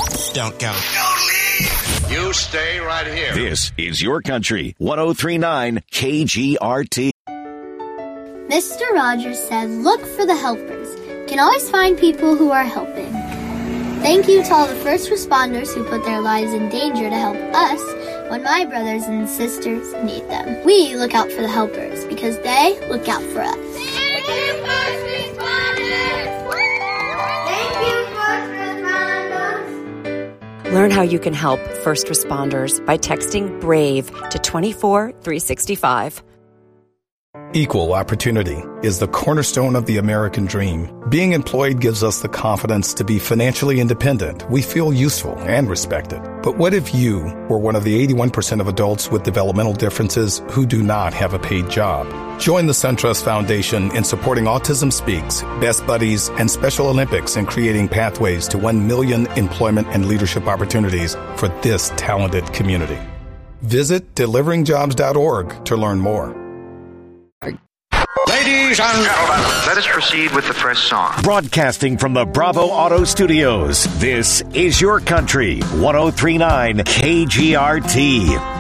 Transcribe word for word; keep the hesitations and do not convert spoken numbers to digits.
Don't go. Don't leave. You stay right here. This is Your Country, one oh three point nine K G R T. Mister Rogers said, look for the helpers. You can always find people who are helping. Thank you to all the first responders who put their lives in danger to help us when my brothers and sisters need them. We look out for the helpers because they look out for us. Thank you, first responders! Thank you, first responders! Learn how you can help first responders by texting BRAVE to two four three six five. Equal opportunity is the cornerstone of the American dream. Being employed gives us the confidence to be financially independent. We feel useful and respected. But what if you were one of the eighty-one percent of adults with developmental differences who do not have a paid job? Join the SunTrust Foundation in supporting Autism Speaks, Best Buddies, and Special Olympics in creating pathways to one million employment and leadership opportunities for this talented community. Visit delivering jobs dot org to learn more. Ladies and gentlemen, let us proceed with the first song. Broadcasting from the Bravo Auto Studios, this is Your Country, one oh three point nine K G R T.